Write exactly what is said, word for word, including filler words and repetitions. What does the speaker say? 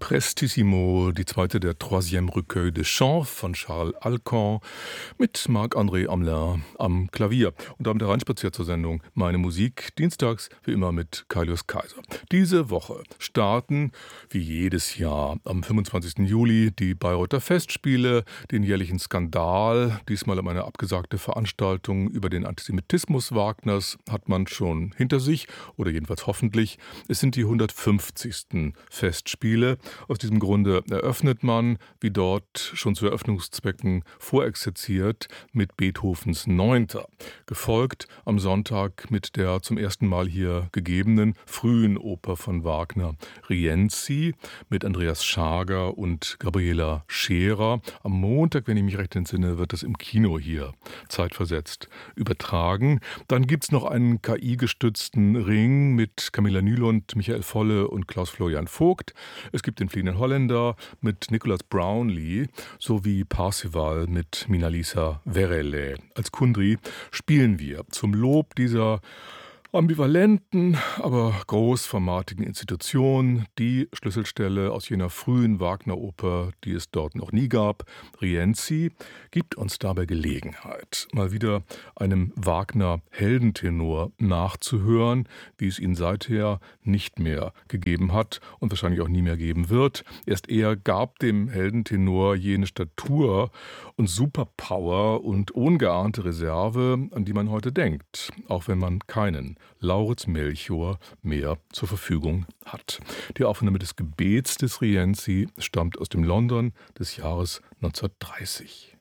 Prestissimo, die zweite der Troisième Recueil de Chants von Charles Alcan mit Marc-André Hamelin am Klavier. Und damit hereinspaziert zur Sendung Meine Musik, dienstags wie immer mit Kaius Kaiser. Diese Woche starten, wie jedes Jahr, am fünfundzwanzigsten Juli die Bayreuther Festspiele, den jährlichen Skandal. Diesmal um eine abgesagte Veranstaltung über den Antisemitismus Wagners hat man schon hinter sich, oder jedenfalls hoffentlich. Es sind die hundertfünfzigsten Festspiele. Aus diesem Grunde eröffnet man, wie dort schon zu Eröffnungszwecken vorexerziert, mit Beethovens Neunter. Gefolgt am Sonntag mit der zum ersten Mal hier gegebenen frühen Oper von Wagner, Rienzi, mit Andreas Schager und Gabriela Scherer. Am Montag, wenn ich mich recht entsinne, wird das im Kino hier zeitversetzt übertragen. Dann gibt es noch einen K I-gestützten Ring mit Camilla Nylund, Michael Volle und Klaus-Florian Vogt. Es gibt den Fliegenden Holländer mit Nicholas Brownlee sowie Parsival mit Minalisa Verelle. Als Kundry spielen wir zum Lob dieser ambivalenten, aber großformatigen Institution die Schlüsselstelle aus jener frühen Wagner-Oper, die es dort noch nie gab. Rienzi gibt uns dabei Gelegenheit, mal wieder einem Wagner-Heldentenor nachzuhören, wie es ihn seither nicht mehr gegeben hat und wahrscheinlich auch nie mehr geben wird. Erst er gab dem Heldentenor jene Statur und Superpower und ungeahnte Reserve, an die man heute denkt, auch wenn man keinen Lauritz Melchior mehr zur Verfügung hat. Die Aufnahme des Gebets des Rienzi stammt aus dem London des Jahres neunzehnhundertdreißig.